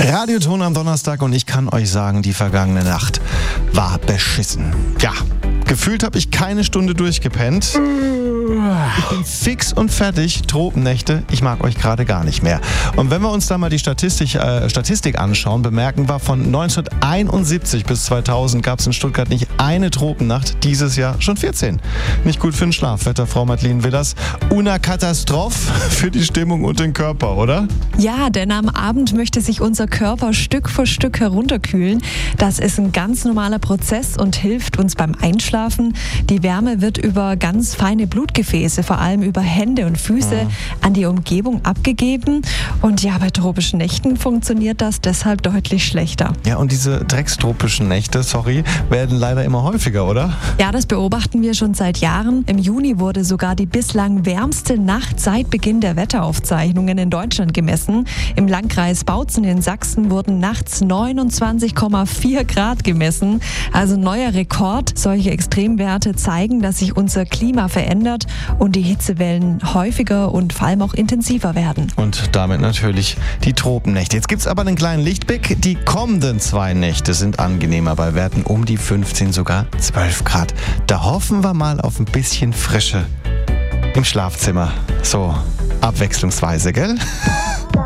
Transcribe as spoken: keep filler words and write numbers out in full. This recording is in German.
Radioton am Donnerstag und ich kann euch sagen, die vergangene Nacht war beschissen. Ja, gefühlt habe ich keine Stunde durchgepennt. Ich bin fix und fertig. Tropennächte, ich mag euch gerade gar nicht mehr. Und wenn wir uns da mal die Statistik, äh, Statistik anschauen, bemerken wir, von neunzehnhunderteinundsiebzig bis zweitausend gab es in Stuttgart nicht eine Tropennacht, dieses Jahr schon vierzehn. Nicht gut für den Schlaf, Wetterfrau Madeleine Willers. Una Katastrophe für die Stimmung und den Körper, oder? Ja, denn am Abend möchte sich unser Körper Stück für Stück herunterkühlen. Das ist ein ganz normaler Prozess und hilft uns beim Einschlafen. Die Wärme wird über ganz feine Blutgefäße, vor allem über Hände und Füße, mhm. an die Umgebung abgegeben. Und ja, bei tropischen Nächten funktioniert das deshalb deutlich schlechter. Ja, und diese dreckstropischen Nächte, sorry, werden leider immer häufiger, oder? Ja, das beobachten wir schon seit Jahren. Im Juni wurde sogar die bislang wärmste Nacht seit Beginn der Wetteraufzeichnungen in Deutschland gemessen. Im Landkreis Bautzen in Sachsen wurden nachts neunundzwanzig Komma vier Grad gemessen. Also neuer Rekord. Solche Extremwerte zeigen, dass sich unser Klima verändert und die Hitzewellen häufiger und vor allem auch intensiver werden. Und damit natürlich die Tropennächte. Jetzt gibt's aber einen kleinen Lichtblick. Die kommenden zwei Nächte sind angenehmer bei Werten um die fünfzehn, sogar zwölf Grad. Da hoffen wir mal auf ein bisschen Frische im Schlafzimmer. So abwechslungsweise, gell?